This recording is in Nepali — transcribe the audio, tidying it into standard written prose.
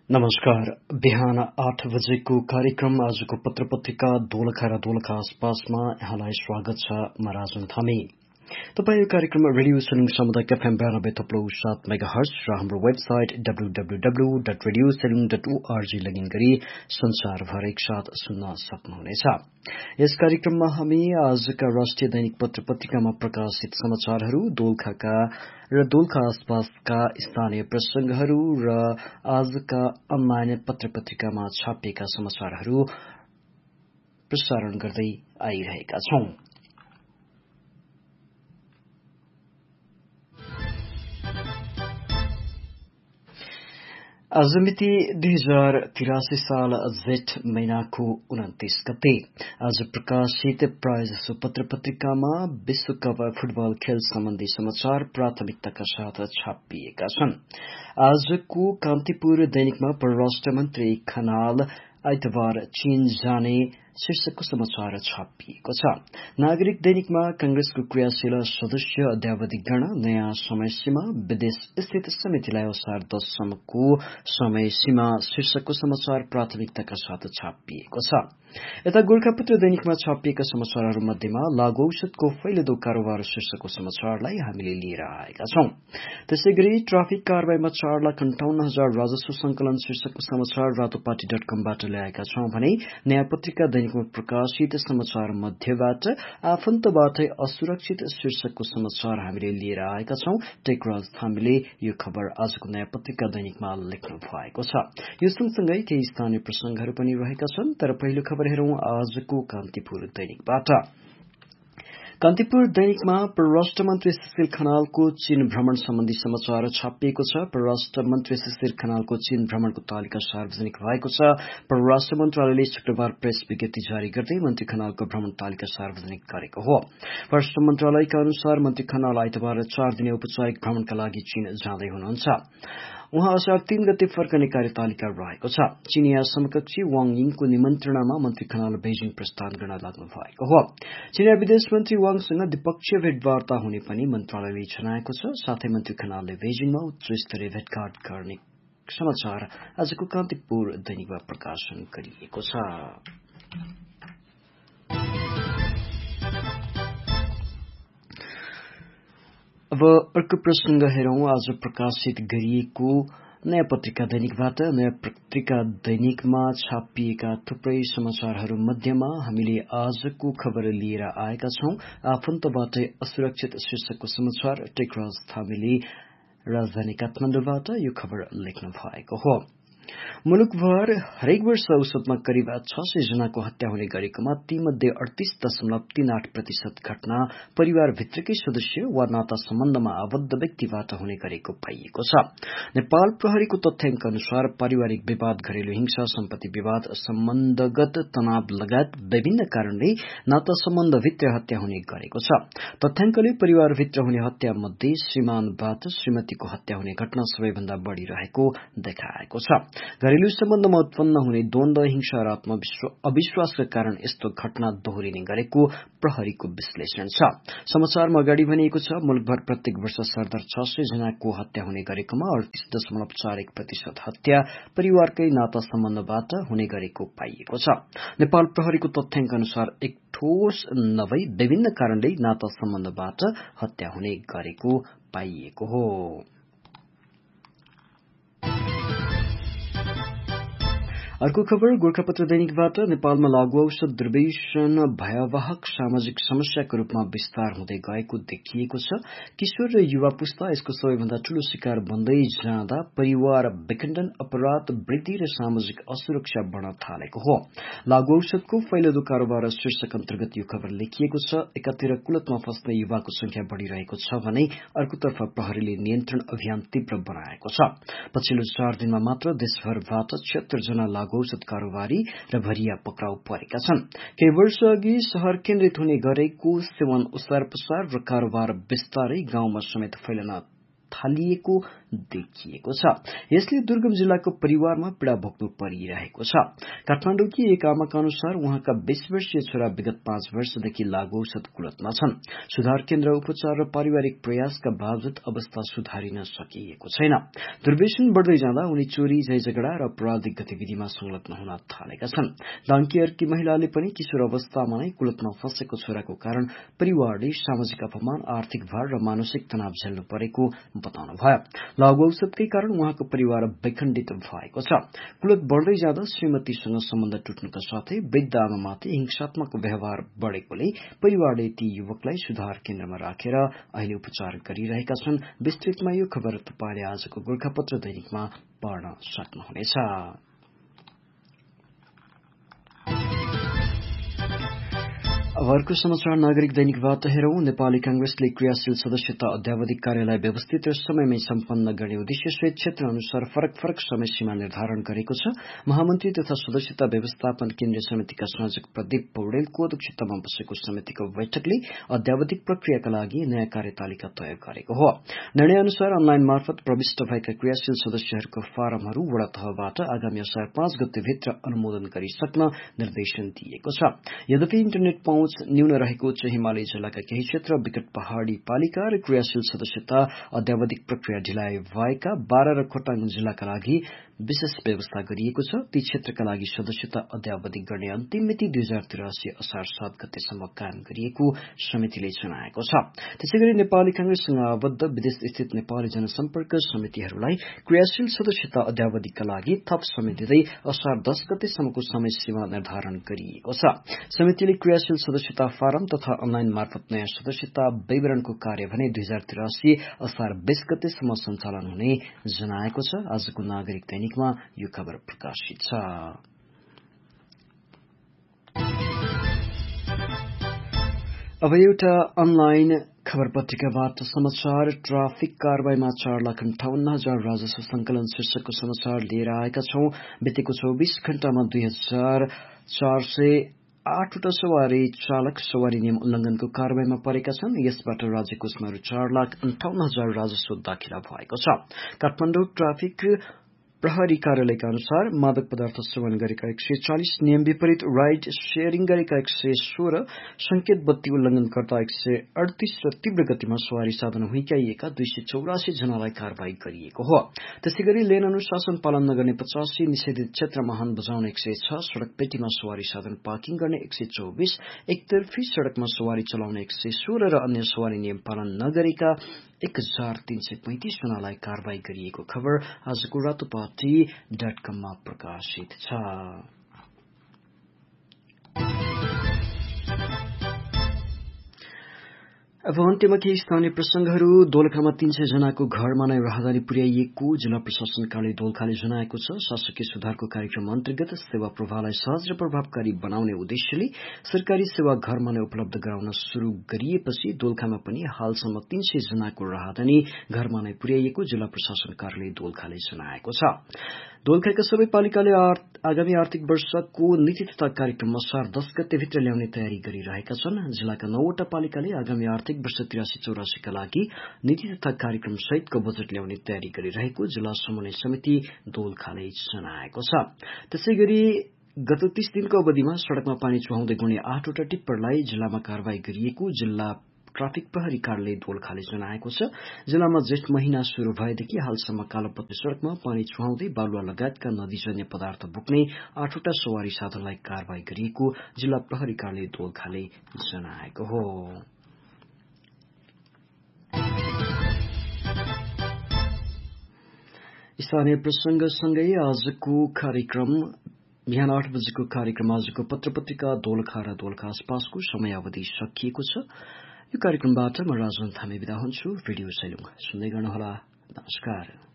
नमस्कार। बिहान 8 बजेको कार्यक्रम आजको पत्रपत्रिका दोलखा र दोलखा आसपासमा यहाँलाई स्वागत छ। म राजन थामी। तपाईँ यो कार्यक्रम रेडियो सेलिङ सामुदायिक एफएम 92.7 मेगाहर्ज र हाम्रो वेबसाइट www.radioseling.org लगइन गरी संसारभर एकसाथ सुन्न सक्नुहुनेछ। यस कार्यक्रममा हामी आजका राष्ट्रिय दैनिक पत्र-पत्रिकामा प्रकाशित समाचारहरू, दोलखाका र दोलखा आसपासका स्थानीय प्रसंगहरू र आजका अनलाइन पत्र-पत्रिकामा छापिएका समाचारहरू प्रसारण गर्दै आइरहेका छौं। आज मिति 2083 साल जेठ महिनाको 29 गते। आज प्रकाशित प्रायजसो पत्र-पत्रिकामा विश्वकप फुटबल खेल सम्बन्धी समाचार प्राथमिकताका साथ छापिएका छन्। आजको कान्तिपुर दैनिकमा परराष्ट्र मन्त्री खनाल आइतबार चीन जाने शीर्षकको समाचार छापिएको छ। नागरिक दैनिकमा कांग्रेसको क्रियाशील सदस्य अद्यावधिगण नयाँ समयसीमा, विदेश स्थित समितिलाई असार 10 सम्मको समयसीमा शीर्षकको समाचार प्राथमिकताका साथ छापिएको छ। यता गोरखापत्र दैनिकमा छापिएका समाचारहरू मध्येमा लागू औषधको फैलिदो कारोबार शीर्षकको समाचारलाई हामीले लिएर आएका छौं। त्यसैगरी ट्राफिक कारवाहीमा 4,58,000 राजस्व संकलन शीर्षकको समाचार रातोपाटी.com-बाट ल्याएका छौं भने नयाँ पत्रिका दैनिकमा प्रकाशित समाचार मध्येबाट आफन्तबाटै असुरक्षित शीर्षकको समाचार हामीले लिएर आएका छौं। टेकराज थामीले यो खबर आजको नयाँ पत्रिका दैनिकमा लेख्नु भएको छ। यो सँगसँगै केही स्थानीय प्रसंगहरू पनि रहेका छन्। तर पहिलो खबर हेरौं आजको कान्तिपुर दैनिकबाट। कान्तिपुर दैनिकमा परराष्ट्र मन्त्री सुशील खनालको चीन भ्रमण सम्बन्धी समाचार छापिएको छ। परराष्ट्र मन्त्री सुशील खनालको चीन भ्रमणको तालिका सार्वजनिक भएको छ। परराष्ट्र मन्त्रालयले शुक्रबार प्रेस विज्ञप्ति जारी गर्दै मन्त्री खनालको भ्रमण तालिका सार्वजनिक गरेको हो। परराष्ट्र मन्त्रालयका अनुसार मन्त्री खनाल आइतबार 4 दिने औपचारिक भ्रमणका लागि चीन जाँदै हुनुहुन्छ। उहाँ असार 3 गते फर्कने कार्यतालिका रहेको छ। चीनिया समकक्षी वाङ यिङको निमन्त्रणामा मन्त्री खनाल बेजिङ प्रस्थान गर्न लाग्नु भएको हो। चीनिया विदेश मन्त्री वाङसँग द्विपक्षीय भेटवार्ता हुने पनि मन्त्रालयले जनाएको छ। साथै मन्त्री खनालले बेजिङमा उच्च स्तरीय भेटघाट गर्ने समाचार आजको कान्तिपुर दैनिकमा प्रकाशन गरिएको छ। अब अर्को प्रसंग हेरौं आज प्रकाशित गरिएको नयाँ पत्रिका दैनिकबाट। नयाँ पत्रिका दैनिकमा छापिएका थुप्रै समाचारहरू मध्येमा हामीले आजको खबर लिएर आएका छौं। आफन्तबाटै असुरक्षित शीर्षकको समाचार टेकराज थामीले राजधानी काठमाडौँबाट यो खबर लेख्नु भएको हो। मुलुकभर हरेक वर्ष औसतमा करिब 600 जनाको हत्या हुने गरेकोमा तीमध्ये 38.38% घटना परिवारभित्रकै सदस्य वा नाता सम्बन्धमा आबद्ध व्यक्तिबाट हुने गरेको पाइएको छ। नेपाल प्रहरीको तथ्याङ्क अनुसार पारिवारिक विवाद, घरेलु हिंसा, सम्पत्ति विवाद, सम्बन्धगत तनाव लगायत विभिन्न कारणले नाता सम्बन्धभित्र हत्या हुने गरेको छ। तथ्याङ्कले परिवारभित्र हुने हत्या मध्ये श्रीमानबाट श्रीमतीको हत्या हुने घटना सबैभन्दा बढ़ी रहेको देखाएको छ। घरेलु सम्बन्धमा उत्पन्न हुने द्वन्द, हिंसा र अविश्वासका कारण यस्तो घटना दोहोरिने गरेको प्रहरीको विश्लेषण छ। समाचारमा अगाडि भनिएको छ, मुलुकभर प्रत्येक वर्ष सरदर 600 जनाको हत्या हुने गरेकोमा 38.41% हत्या परिवारकै नाता सम्बन्धबाट हुने गरेको पाइएको छ। नेपाल प्रहरीको तथ्याङ्क अनुसार एक ठोस नभई विभिन्न कारणले नाता सम्बन्धबाट हत्या हुने गरेको पाइएको हो। अर्को खबर गोरखापत्र दैनिकबाट। नेपालमा लागू औषध दुर्व्यसन भयावह सामाजिक समस्याको रूपमा विस्तार हुँदै गएको देखिएको छ। किशोर र युवा पुस्ता यसको सबैभन्दा ठूलो शिकार बन्दै जाँदा परिवार विखण्डन, अपराध वृद्धि र सामाजिक असुरक्षा बढ्न थालेको हो। लागू औषधको फैलिदो कारोबार शीर्षक अन्तर्गत यो खबर लेखिएको छ। एकातिर कुलतमा फस्ने युवाको संख्या बढ़िरहेको छ भने अर्कोतर्फ प्रहरीले नियन्त्रण अभियान तीव्र बनाएको छ। पछिल्लो 4 दिनमा मात्र देशभरबाट 76 जना लागू औषध कारोबारी र भरिया पक्राउ परेका छन्। केही वर्ष अघि शहर केन्द्रित हुने गरेको सेवन, उसार पसार र कारोबार विस्तारै गाउँमा समेत फैलन थालिएको देखिएको छ। यसले दुर्गम जिल्लाको परिवारमा पीड़ा भोग्नु परिरहेको छ। काठमाडौँकी एक आमाका अनुसार उहाँका 20 वर्षीय छोरा विगत 5 वर्षदेखि लागू औषध कुलतमा छन्। सुधार केन्द्र, उपचार र पारिवारिक प्रयासका बावजुद अवस्था सुधारिन सकिएको छैन। दुर्व्यसन बढ्दै जाँदा उनी चोरी, झैझगडा र आपराधिक गतिविधिमा संलग्न हुन थालेका छन्। दाङकीहरुकी महिलाले पनि किशोर अवस्थामा नै कुलतमा फँसेको छोराको कारण परिवारले सामाजिक अपमान, आर्थिक भार र मानसिक तनाव झेल्नु परेको बताउनु भयो। लागू औषधकै कारण उहाँको परिवार विखण्डित भएको छ। कुलत बढ्दै जाँदा श्रीमतीसँग सम्बन्ध टुट्नुका साथै वृद्ध आमामाथि हिंसात्मक व्यवहार बढेकोले परिवारले ती युवकलाई सुधार केन्द्रमा राखेर अहिले उपचार गरिरहेका छन्। विस्तृतमा यो खबर तपाईले आजको गोरखापत्र दैनिकमा पढ्न सक्नुहुनेछ। अब अर्को समाचार नागरिक दैनिकबाट हेरौं। नेपाली कांग्रेसले क्रियाशील सदस्यता अध्यावधि कार्यलाई व्यवस्थित र समयमै सम्पन्न गर्ने उद्देश्यसहित क्षेत्र अनुसार फरक फरक समय सीमा निर्धारण गरेको छ। महामन्त्री तथा सदस्यता व्यवस्थापन केन्द्रीय समितिका संयोजक प्रदीप पौडेलको अध्यक्षतामा बसेको समितिको बैठकले अध्यावधिक प्रक्रियाका लागि नयाँ कार्यतालिका तय गरेको हो। निर्णय अनुसार अनलाइन मार्फत प्रविष्ट भएका क्रियाशील सदस्यहरूको फारमहरू वडा तहबाट आगामी असार 5 गतेभित्र अनुमोदन गरिसक्न निर्देशन दिएको छ। यद्यपि इन्टरनेट पहुँच न्यून रहेको उच्च हिमाली जिल्लाका केही क्षेत्र, विकट पहाड़ी पालिका र क्रियाशील सदस्यता अध्यावधिक प्रक्रिया ढिलाइ भएका 12 र खोटाङ जिल्लाका लागि विशेष व्यवस्था गरिएको छ। ती क्षेत्रका लागि सदस्यता अध्यावधिक गर्ने अन्तिम मिति 2083 असार 7 गतेसम्म कायम गरिएको समितिले जनाएको छ। त्यसैगरी नेपाली कांग्रेससँग आबद्ध विदेश स्थित नेपाली जनसम्पर्क समितिहरूलाई क्रियाशील सदस्यता अध्यावधिकका लागि थप समय दिँदै असार 10 गतेसम्मको समय सीमा निर्धारण गरिएको छ। समितिले क्रियाशील सदस्यता फारम तथा अनलाइन मार्फत नयाँ सदस्यता विवरणको कार्य भने 2083 असार 20 गतेसम्म सञ्चालन हुने जनाएको छ। आजको नागरिक दैनिकमा यो खबर प्रकाशित छ। अब एउटा अनलाइन खबर पत्रिकाबाट समाचार। ट्राफिक कारवाहीमा 4,58,000 राजस्व संकलन शीर्षकको समाचार लिएर आएका छौं। बितेको 24 घण्टामा 2,408 सवारी चालक सवारी नियम उल्लंघनको कारवाहीमा परेका छन्। यसबाट राज्य कोषमा 4,58,000 राजस्व दाखिला भएको छ। काठमाडौँ ट्राफिक प्रहरी कार्यालयका अनुसार मादक पदार्थ सेवन गरेका 140, नियम विपरीत राइड शेयरिङ गरेका 116, संकेत बत्ती उल्लंघन गर्दा 138 र तीव्र गतिमा सवारी साधन हुइकाइएका 284 जनालाई कारवाही गरिएको हो। त्यसैगरी लेन अनुशासन पालन नगर्ने 85, निषेधित क्षेत्रमा हर्न बजाउने 106, सड़क पेटीमा सवारी साधन पार्किङ गर्ने 124, एकतर्फी सड़कमा सवारी चलाउने 116 र अन्य सवारी नियम पालन नगरेका 1335 जनालाई कारवाही गरिएको खबर आजको रातोपाटी.com मा प्रकाशित छ। अब अन्त्यमा केही स्थानीय प्रसंगहरू। दोलखामा 300 जनाको घरमा नै राहदानी पुर्याइएको जिल्ला प्रशासन कार्यालय दोलखाले जनाएको छ। शासकीय सुधारको कार्यक्रम अन्तर्गत सेवा प्रवाहलाई सहज र प्रभावकारी बनाउने उद्देश्यले सरकारी सेवा घरमा नै उपलब्ध गराउन शुरू गरिएपछि दोलखामा पनि हालसम्म 300 जनाको राहदानी घरमा नै पुर्याइएको जिल्ला प्रशासन कार्यालय दोलखाले जनाएको छ। दोलखाका सबै पालिकाले आगामी आर्थिक वर्षको नीति तथा कार्यक्रम असार 10 गतेभित्र ल्याउने तयारी गरिरहेका छन्। जिल्लाका 9वटा पालिकाले आगामी आर्थिक वर्ष 83-84 का लागि नीति तथा कार्यक्रम सहितको बजेट ल्याउने तयारी गरिरहेको जिल्ला समन्वय समिति दोलखाले जनाएको छ। त्यसैगरी गत 30 दिनको अवधिमा सड़कमा पानी चुहाउँदै गुड्ने 8वटा टिप्परलाई जिल्लामा कारवाही गरिएको जिल्ला ट्राफिक प्रहरी कार्यालय दोलखाले जनाएको छ। जिल्लामा जेठ महिना शुरू भएदेखि हालसम्म कालोपत्रे सड़कमा पानी चुहाउँदै बालुवा लगायतका नदीजन्य पदार्थ बोक्ने 8वटा सवारी साधनलाई कारवाही गरिएको जिल्ला प्रहरी कार्यालय दोलखाले जनाएको हो। स्थानीय प्रसंगसँगै आजको कार्यक्रम बिहान 8 बजेको कार्यक्रम आजको पत्र-पत्रिका दोलखा र दोलखा आसपासको समयावधि सकिएको छ। यो कार्यक्रमबाट म राजन थामी बिदा हुन्छु। भिडियो सैलुङ सुन्दै गर्नुहोला। नमस्कार।